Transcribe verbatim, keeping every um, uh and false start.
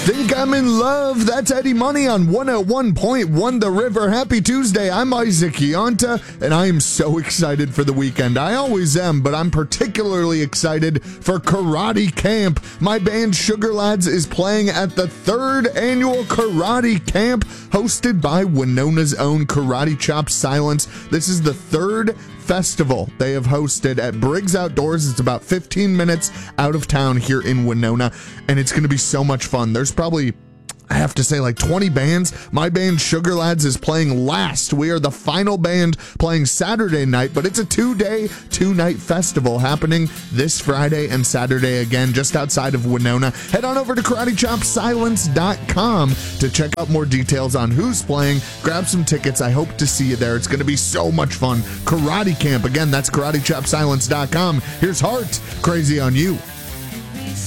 Think I'm in love. That's Eddie Money on one oh one point one The River. Happy Tuesday. I'm Isaac Yonta, and I am so excited for the weekend. I always am, but I'm particularly excited for Karate Camp. My band Sugar Lads is playing at the third annual Karate Camp hosted by Winona's own Karate Chop Silence. This is the third festival they have hosted at Briggs Outdoors. It's about fifteen minutes out of town here in Winona, and it's going to be so much fun. There's probably, I have to say, like twenty bands. My band Sugar Lads is playing last. We are the final band playing Saturday night, but it's a two-day, two-night festival happening this Friday and Saturday again, just outside of Winona. Head on over to karate chop silence dot com to check out more details on who's playing. Grab some tickets. I hope to see you there. It's going to be so much fun. Karate Camp. Again, that's karate chop silence dot com. Here's Heart, Crazy on You.